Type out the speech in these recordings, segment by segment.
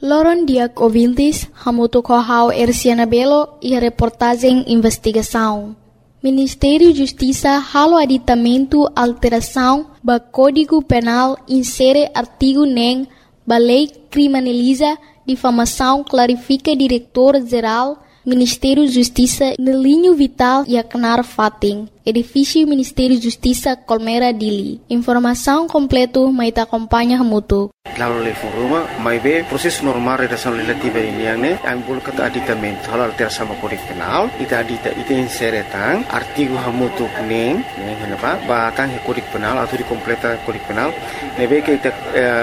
Loron Diak ouvintes, hamuto kohau Erciana Belo e a reportagem investigação. Ministério de Justiça halo aditamento alteração ba Código Penal insere artigo nem ba lei criminaliza difamação clarifica diretor-geral Ministério de Justiça no linho vital e acnar fating. Edifício Ministério de Justiça Colmera Dili. Informação completo maita acompanha hamuto. Lalu le foruma, mai be proses normal redação legislativa ini yang ne, ang bulu kata aditamento hal alteração sama Kode Penal, ita insere tang artigo hamutu neng, kenapa? Batang Kode Penal atau di completa Kode Penal, nebe ke ita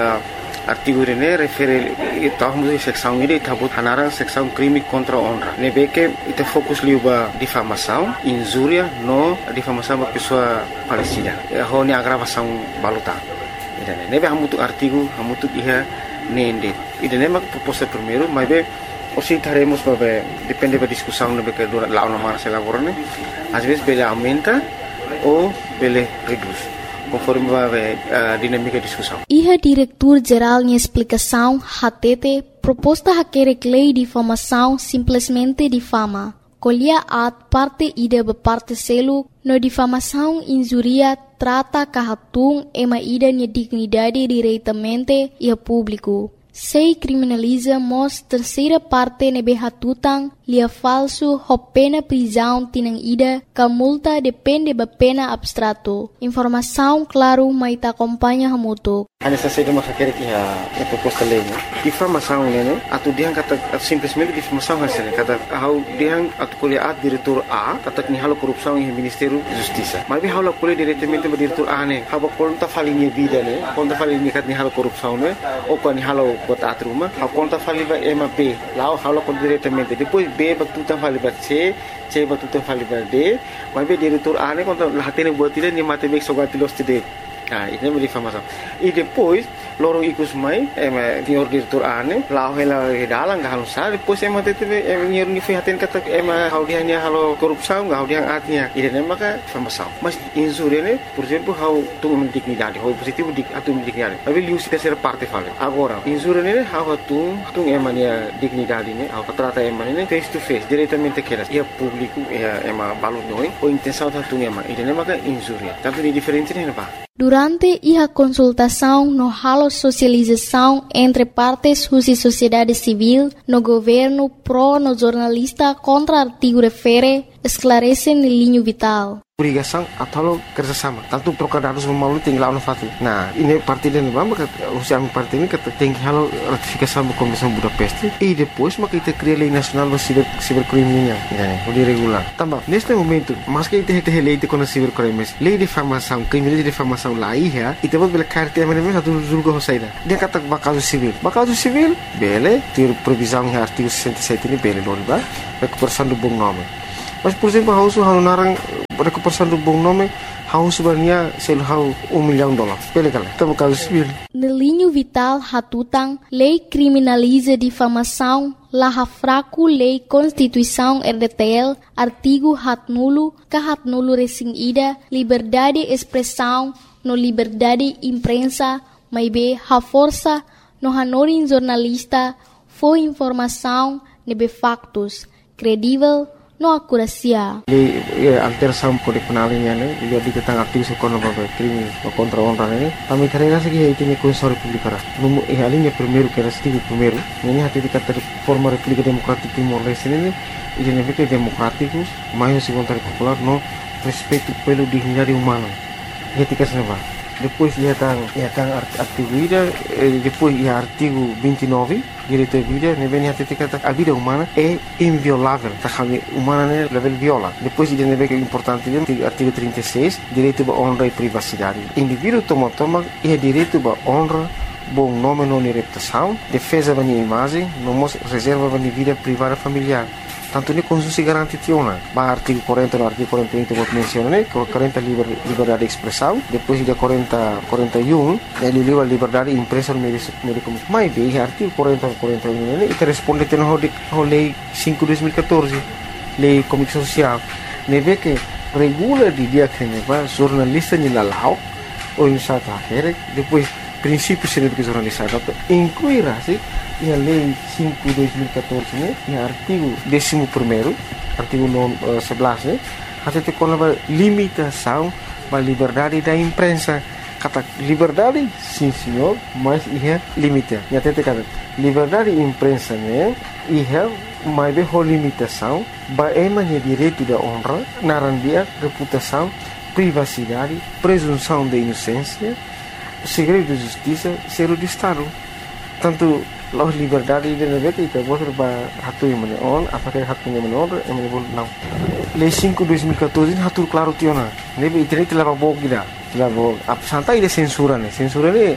artigo ini refere tahu seksão ini tabut hanarang seksão crime contra honra. Nebe ke ita fokus liuba difamação, injuria no difamação ba pessoa falecida. Honi agravação baluta. Nebe hamutu artigo hamutu iha nende. Idane mak proposta primeiro, mas be oscitaremos para depende da discussão no que dura lá na marcha laborane. Às vezes bele aumenta ou bele reduz, conforme vai a dinâmica da discussão. Iha diretor-geral em explicação hatete proposta haquere lei de difamação simplesmente difama. Colher at parte ida parte selo no difamação injuria trata kahatung ema ida nia dignidade diretamente e a público. Sei criminaliza mos terceira parte nebe hatutang lia falso ho pena prisão tinang ida ka multa depende ba pena abstrato. Informação claro maita acompanha hamuto. Ana saída mas quer que a proposta lei, difamação né, atu diang kata simplesmente difamação hasil kata how diang atu colher a diretor A kata ni halo korupção em Ministério da Justiça. Mas halo colher diretamente ba diretor A né, haba conta falinha vida né, conta falinha kat ni halo korupção né, ou kan ni halo bota atruma, ha conta faliba ema B, lá halo colher diretamente. Depois B ba tu tam faliba C ba tu tam faliba D, mas be diretor A né conta lahatene buat dia ni mate bek sogatilos tide. Ah, ini menjadi difamação. E depois, lorong ikus mai, senhor diretor ane, lau hela dalang gak halus sah. Depois tete senhor ni fihatin kata hau dia ni halo korupsão, hau dia artinya. Ini maka difamação. Mas injúria ne, por exemplo, hau tu dignidade, hau positivo atu dignidade. Tapi liu se terceira parte fala. Agora, injúria ne, hau tu emania dignidade ne, hau trata emania face to face, diretamente keras. Ia público, ia balut noi, ou intenção tu ema. Ini maka injúria. Tanto di diferente ne apa? Durante a consultação no halo socialização entre partes e sociedade civil, no governo pro no jornalista contra artigo refere, esclarece no linho vital. Obrigação atau kerjasama. Tanto trocar dados melalui tinggal no fatu. Nah, ini parti dan maka usia parti ini kata tinggi halo ratifikasi sama Komisi Budapest. E depois maka kita cria lei nasional do cibercriminal. Udah regular. Tambah, neste momento, mas que kita lei de contra cibercrimes, lei de difamação, crime de difamação lá ia, e depois bela carta mesmo satu julga hosaida. Dia kata bakal civil. Bakal civil, bele, ter previsão em artigo 67 ini bele loriba, recuperação do bom nome. Mas por exemplo, hausu narang recuperação do bom nome, hausu sebenarnya sel hau $1 milhão. Bele kala, tá bakal civil. No linho vital hatutang, lei criminaliza difamação, laha fraco lei Constituição RDTL, artigo hat nulo recém ida, liberdade de expressão, no liberdade imprensa, mas be ha força, no hanorin jornalista, foi informação, nebe factos, credível, no acuracia. Alteração Kode Penal ini ne, dia tentang artigo sekono babe crime contra honra ne. Kami karena segi itu ni Konstitusi Republik Arab. Numu alinya primeiro que era artigo primeiro. Ini hati dikata forma República Democrática Timor Leste ini ne fica democráticos, mais se vontade popular no respeito pelo dignidade humana. Dia tika senava. Depois ia tang artigo ida, depois ia artigo 29, direito à vida, ne vem hati dikata a vida humana é inviolável, tá kami humana ne level viola. Depois ida ne vem importante dia artigo 36, direito à honra e privacidade. Indivíduo toma ia direito à honra, bom nome não reputação, defesa da minha imagem, não reserva da minha vida privada familiar. Tanto ni Konstitusi garanti tiona. Ba artigo 40 no artigo 41 vou mencionar, né? 40 liberdade de expressão, depois de 41 ele livre liberdade de imprensa no meio de comunicação. Mas bem, artigo 40 41 né? Ele responde tendo a lei 5/2014, lei comunicação social. Neve que regula de dia que neva jornalista ni lalau ou em sata depois princípios de educação jornalista incluirá-se a Lei 5/2014, né, e o artigo 11º, artigo 11, né, até com a limitação da liberdade da imprensa. Kata liberdade, sim senhor, mas ia limite. E até kata liberdade da imprensa, né, ia mais bem a limitação, é direito da honra, narandia, reputação, privacidade, presunção de inocência, segredo de justiça, segredo de Estado. Tanto a liberdade de negócio itu bos para hatu yang menon, apakah hatu yang menon, yang menebol não. Lei 5/2014 hatu claro tiona. Nebe internet telah bawa kita, telah bawa. Santai de censura ne, censura ne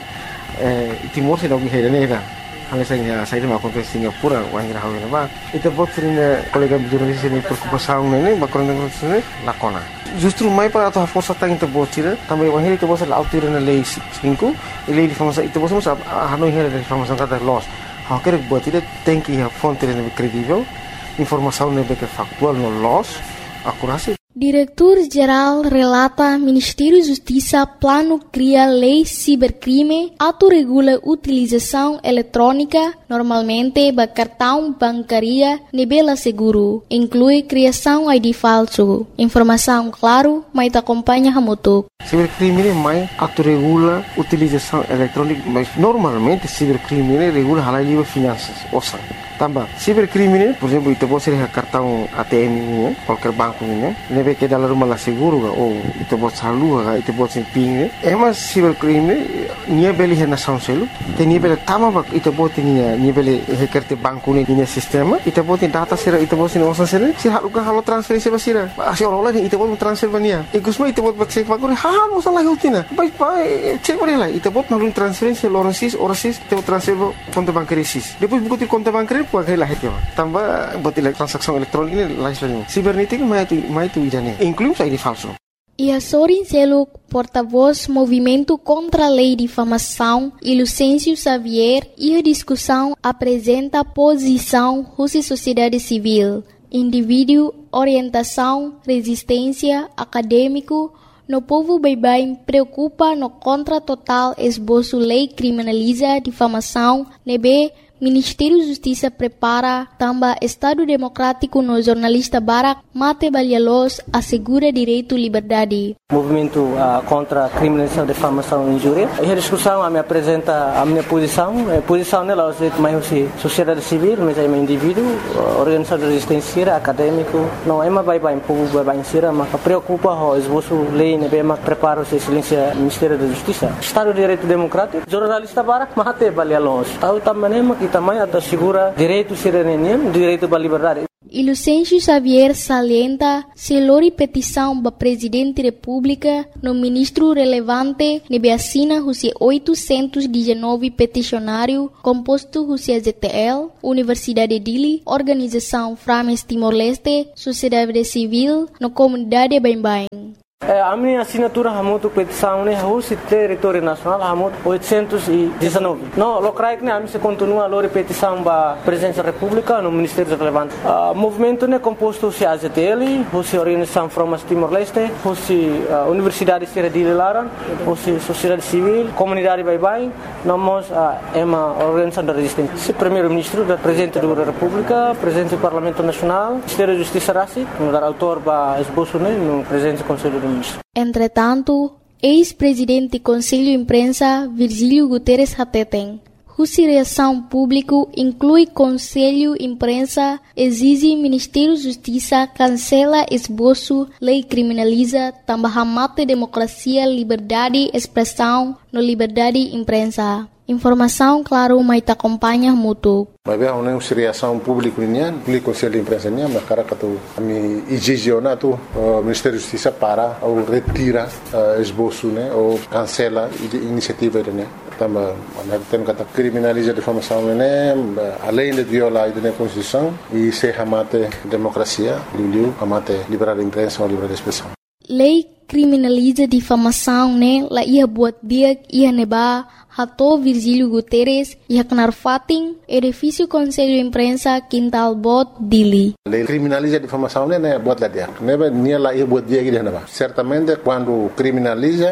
Timor se lagi hera ne kan. Hanya saya mau kontes Singapura, orang yang hawa nama. Itu buat sering kolega jurnalis ini perkupasan ne, bakoran dengan sini lakona. Justru mai para atau força tá into botira também o ele que você lá altira na lei 5 e lei de informação itu você sabe a não era de informação cada loss a querer botira tem que a fonte é credível informação não é factual no loss acurácia. Diretor-Geral relata Ministério da Justiça plano cria lei cibercrime, autorregula utilização eletrônica, normalmente ba cartão bancária, nebela seguro, inclui criação ID falso. Informação claro, mas te acompanha a moto. Cibercrime mais autorregula utilização eletrônica, mas normalmente cibercrime regula a lei de finanças, ouça. Tambah, cibercrime, por exemplo, itu pode ser cartão ATM ini, qualquer banco ini, nebe que dalam rumah lah seguro, ou itu pode saldo, itu pode ser ping, mas cibercrime, nia beli hena sound selu, te nia beli tama itu pode nia beli hekerte banco ini nia sistema, itu pode data sera, itu pode nia osan sera, si halo transferensi basira, asyik orang lain itu pode transfer bania, ikusma itu pode cek bagor, halo salah utina, baik cek boleh lah, itu pode nalun transferensi orang sis, itu transfer konto bankari sis, depois buku konto bankari puai lah itu, tambah buat transaksi elektronik ini lain. Cibernética mais tu idane, inclui ID falso. E a Sorin Seluk, porta-voz Movimento contra a Lei de Difamação, e Lucêncio Xavier, e a discussão apresenta a posição Rússia Sociedade Civil, indivíduo, orientação, resistência, acadêmico, no povo bem preocupa no contra total esboço lei criminaliza difamação, nebe Ministério da Justiça prepara também Estado Democrático no jornalista Barak Mate Balhalos assegura direito à liberdade. Movimento contra a criminalização, difamação e injúria. A discussão me apresenta a minha posição. A posição nela é mais sociedade civil, mas é um indivíduo, organização de resistência, acadêmico. Não é mais bem povo bem ser, mas preocupa o esboço lei, né? Mas prepara o silêncio Ministério da Justiça. Estado de Direito Democrático, jornalista Barak Mate Balhalos. Tahu também que também assegura direito cidadania, direito à liberdade. E Lucêncio Xavier salienta se lori petição para Presidente da República no ministro relevante nebe assina os 819 peticionário composto os ZTL, Universidade de Dili, Organização Frames Timor-Leste, Sociedade Civil, no comunidade Bem-Bem. A minha assinatura hamutu petição né o território nacional hamut 819. No locrai que a mim se continua a petição para presidência da República no Ministério relevante. O movimento né composto se AZTL, o Organização Frames Timor-Leste, o Universidade de Laran, o Sociedade Civil, Comunidade Bem-Bem, nós é uma organização da resistência. O primeiro-ministro da Presidente da República, Presidente do Parlamento Nacional, Ministério da Justiça Rassi, o autor para esboço né no Presidente do Conselho do Ministro. Entretanto, ex-presidente do Conselho de Imprensa, Virgílio Guterres Hateten, cuja reação pública inclui Conselho de Imprensa, exige Ministério da Justiça cancela esboço, lei criminaliza, também mata democracia, liberdade, expressão, no liberdade de imprensa. Informação, claro, mas te acompanha mútuo. Mas bem, uma reação pública nian, o Conselho de Imprensa nian, mas cara que tu me exigionato o Ministério da Justiça para ou retira esboço, né, ou cancela a iniciativa né. Também tem que criminaliza a difamação né, além de violar a Constituição e se ramate democracia, ramate liberdade de imprensa ou liberdade de expressão. Lei criminaliza difamação, né? La ia buat dia ia neba hato Virgílio Guterres ia kenar fating edifício Conselho de Imprensa Quintal Bot Dili. Lei criminaliza difamação, né? Buat lá dia. Neba nia la ia buat dia que neba. Certamente quando criminaliza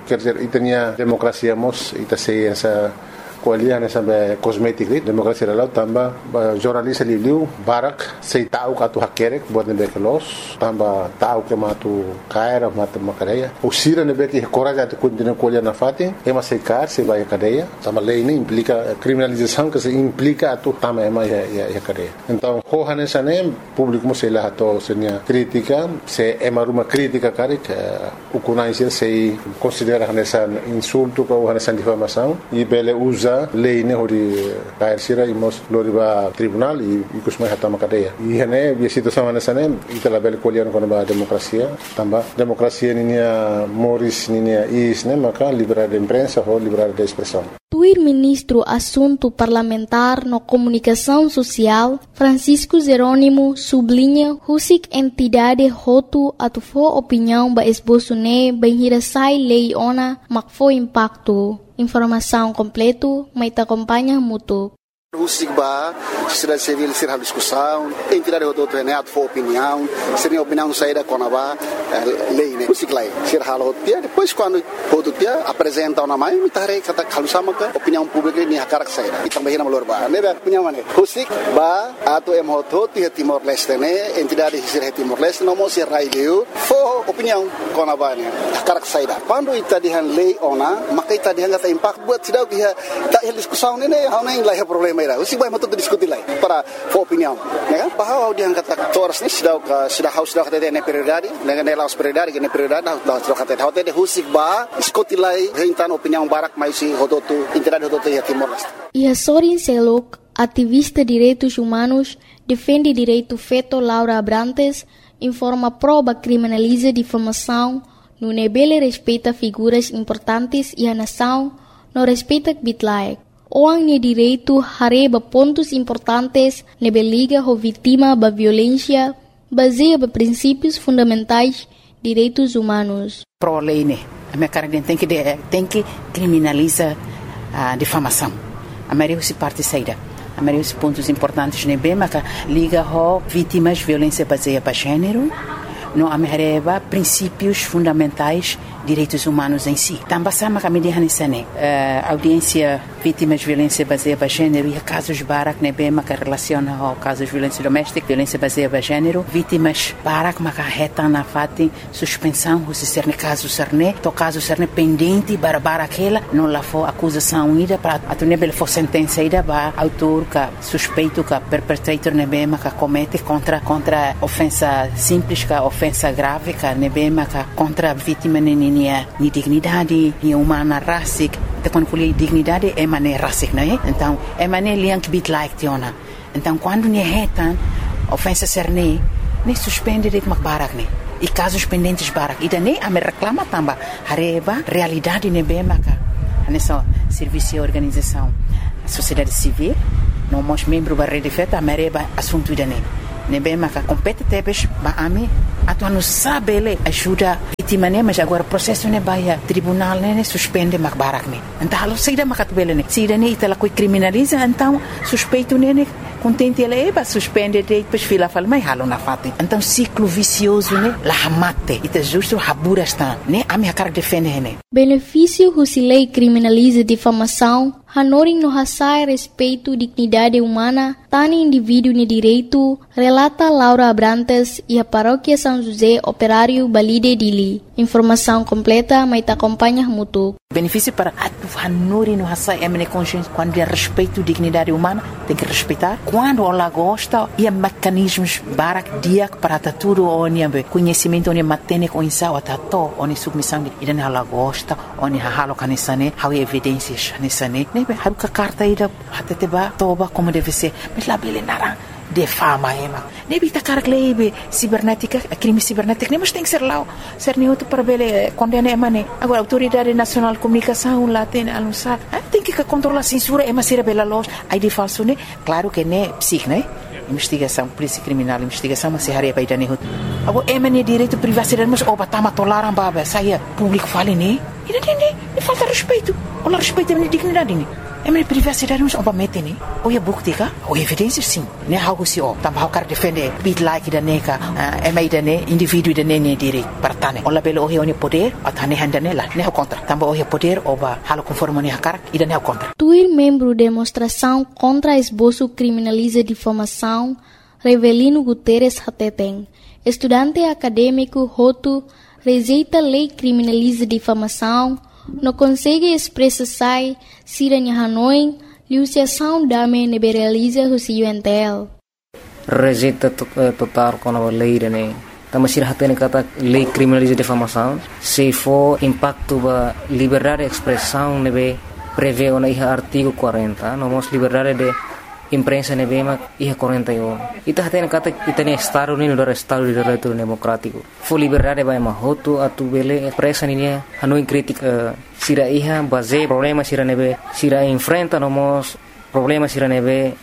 quer dizer, itania democracia mos, ita sei essa kualiah na sampai kosmetik ni demokrasi dalau tambah jurnalis liu barak sei tahu katu hakerek buat nebe kelos tambah tahu ke matu kaira matu makadeia usira nebe que coragem de continuar kualiah na fati ema sei kar sei vai cadeia tambah lei ini implica criminalização que se implica atu tambah ema ya cadeia então hohane sane público mo sei lá to senia crítica se ema ruma crítica karik ukunai sei considera nessa insulto ou nessa difamação e bele usa lei ne hori kair sira imos loriba tribunal e kusmai hatama cadeia e hane bi situação nessane itala bel kolian kono ba demokrasia tamba demokrasia ninia moris ninia is ne maka liberdade de imprensa ou liberdade de expressão. Tuir ministro assunto parlamentar no comunicação social Francisco Jerônimo sublinha husik entidade hotu atufo opinião ba esboço ne benhirasai lei ona makfo impacto. Informação completo, mas te acompanha muito. Husigba, sociedade civil será discussão, entidade do outro é for opinião, seria opinião saída com a lei, né? Husiglai, ser halo dia, depois quando outro dia apresenta uma mãe, me tarei kata kalau sama ke opinião pública ni hakarak saída. E também na malorba, né? Opinião mana? Husigba, atau emoto ti Timor Leste né? Entidade ser Timor Leste não mostra raileu, for opinião com a bani, hakarak saída. Quando ita dihan lei ona, maka ita dihan kata impact buat sidau dia tak discussão né? Hau nem lah problema. Usi vai matuk diskuti lai para opinião, né? Bahwa dia kata toras ni sudah kata ne prioridade, ne laos prioridade, ne prioridade sudah kata hotel de husik ba diskuti lai rentan opinião barak mais si hodotu entidade hodotu ya Timor Leste. E a Sorin Selok, ativista direitos humanos, defende direito feto Laura Abrantes, informa prova criminaliza difamação, no nebele respeita figuras importantes e a nação, no respeita bitlaek. Orang ni direito hareba pontos importantes nebe liga ho vítima ba violência baseia ba princípios fundamentais direitos humanos. Pro lei né, a minha cara tem que criminalizar a difamação. A maioria se parte saída. A maioria dos pontos importantes nebe maka liga ho vítimas violência baseia ba gênero. No amereba princípios fundamentais direitos humanos em si. Também sama kami dihanisane audiência vítimas de violência baseada em gênero e casos barak nebe maka relaciona ao casos de violência doméstica, violência baseada em gênero, vítimas barak maka reta na fati suspensão se ser ne caso serne, to caso serne pendente bara aquela não lá for acusação ida para a nebe for sentença ida ba autor ka suspeito ka perpetrator nebe maka comete contra ofensa simples ka ofensa grave ka nebe maka contra vítima ni dignidade, ni humana racic, então quando falei dignidade é mané racic, não é? Então é mané liang bit like tiona. Então quando ni retan ofensa serne, nem suspende det mak barak ne. E casos pendentes barak. E daí a me reclama tamba hareba realidade nebe maka. Nessa serviço e organização, sociedade civil, não mos membro da rede feta mereba assunto daí. Nebe maka compete tebes ba ame atu anu sabele ajuda vítima né mas agora processo né baia tribunal né suspende mak barak né então halo saída makat bele né saída né itala coi criminaliza então suspeito né contente ele eba suspende depois fila fala mas halo na fate então ciclo vicioso né la hamate ita justo habura está né a minha cara defende né benefício husilei criminaliza difamação hanoring no hasai respeito dignidade humana tani indivíduo ni direito relata Laura Abrantes e a paróquia São José Operário Balide Dili. Informação completa, mas te acompanha muito. Benefício para a Nori no Hassai Emine Consciência, quando é respeito dignidade humana, tem que respeitar. Quando ela gosta, e mecanismos barak dia para tudo onde conhecimento onde matene com insau atato onde submissão e dan ela gosta onde halo kanisane how evidências nisane nebe haruka carta ida hateteba toba como deve ser mas lá bele nara de fama ema nebe ta carglebe cibernética crime cibernético mas tem que ser lá ser neutro para bele condena emane agora autoridade nacional de comunicação lá tem anunciar tem que controlar a censura ema ser bela loja aí de falso né claro que né psic né investigação polícia criminal investigação mas se haria para idane agora emane direito privacidade mas obatama tolaram baba saia público fale né e falta respeito olha respeito a minha dignidade né minha privacidade não obviamente né ou é bukti ka ou evidência sim né algo se ó também quer defender bit like da neca mais da né indivíduo da né direito para tane ou labelo o é poder a tane handa nela né contra também o é poder oba halo conforme né cara e da né contra Tuir membro demonstração contra esboço criminaliza difamação Revelino Guterres Hateteng estudante acadêmico Hotu rejeita lei criminaliza difamação não consegue expressar siranya Hanoi liusiação dame neberaliza husi UNTL. Rejeita total com a lei né. Também se hatene kata lei criminaliza difamação se for impacto ba liberdade de expressão nebe prevê na artigo 40 nomos liberdade de imprensa nebe mak 41 ita hatene kata itane estado ni do estado de direito democrático for liberdade ba mahoto atu bele expressa ni Hanoi crítica sira base problema sira nebe sira enfrenta nomos problema sira nebe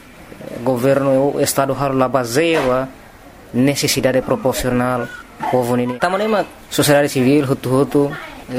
governo o estado har la baseia necessidade proporcional povo nini tamanema sociedade civil hutu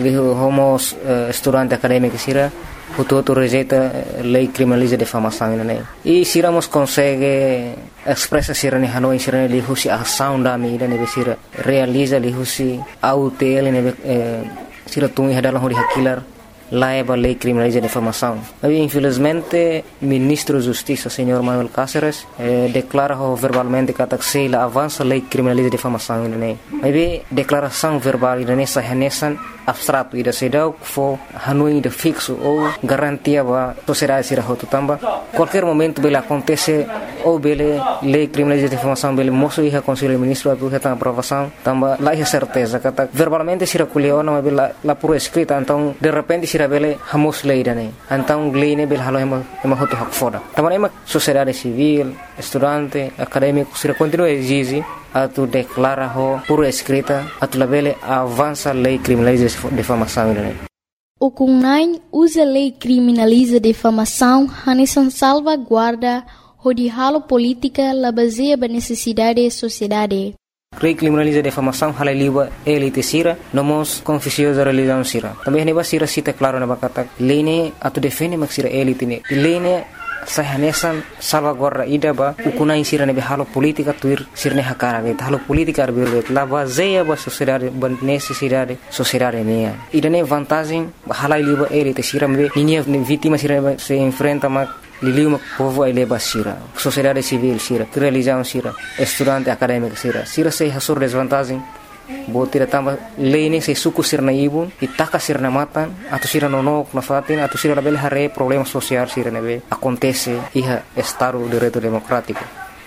homos estudante acadêmico sira hutu rejeita lei criminaliza difamação né e siramos consegue expressa sira ne Hanoi sira ne husi ação da mídia ne sira realiza li husi autel ne sira tungi hadalang hori hakilar laiba lei criminaliza difamação. Mas infelizmente ministro da Justiça, senhor Manuel Cáceres, declara verbalmente que a avança lei criminaliza difamação né. Mas declaração verbal nessa renesan abstrato ida sedau fo Hanoi de fixo ou garantia ba sociedade sira hotu tamba qualquer momento bele acontece ou bele lei criminaliza difamação bele moço ia conselho ministro atu reta aprovação tamba lá é certeza que verbalmente sira culeo não bele lá por escrita então de repente sira bele hamos lei dane então lei ne bele halo ema hotu hak foda tamba ema sociedade civil estudante acadêmico sira continua exige atu declara ho por escrita atu labele avança lei criminaliza difamação né. O CUNAI usa lei criminaliza difamação hanesan salvaguarda hodihalo política la baseia ba necessidade da sociedade. Lei criminaliza difamação hala liba elite sira nomos confusiosa religião sira. Também neba sira cita claro na bakata lei ne atu defende mak sira elite ne. Lei ne sahanesan salvaguarda ida ba ukunai sira ne halo politika tuir sirne hakara ge halo politika arbirbe la baseia ba sociedade ba necessidade sociedade ne ida ne vantagem hala liba elite sira me ninha vítima sira se enfrenta mak liliu povo ele basira sociedade civil sira religião sira estudante acadêmico sira se hasur desvantagem botira tamba lei se suku sirna ibun itaka sirna matan atau sira nonok na fatin atau sira label hare problema social sira nebe acontece iha estado de direito democrático.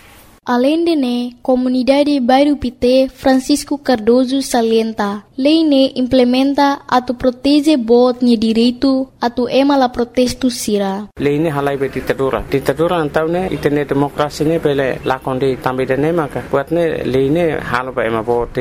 Além de ne, comunidade Bairro Pité Francisco Cardoso salienta, lei ne implementa atu protege bot ni direito atu ema la protesto sira. Lei ne halai be ditadura antau ne itene demokrasi ne bele lakonde tambe de ne maka buat ne lei ne halo ba ema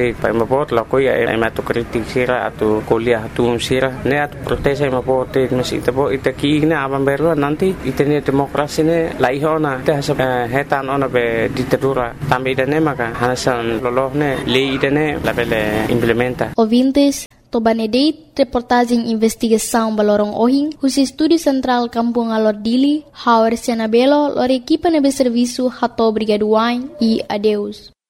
bot la koya ema tu kritik sira atu kuliah atu sira ne atu protege ema bot mesi itabo itaki ne abam berwa nanti itene demokrasi ne laihona te hasa hetan ona be ditadura tambe de ne maka hasan lolohne lei de ne la bele implementa. Ouvintes, Tobanedeit, reportagem investigação Balorong Ohing, os Estúdio Central Kampung Alordili, Hauer Sianabelo, lor equipa nebe serviço Hato Brigaduain e adeus.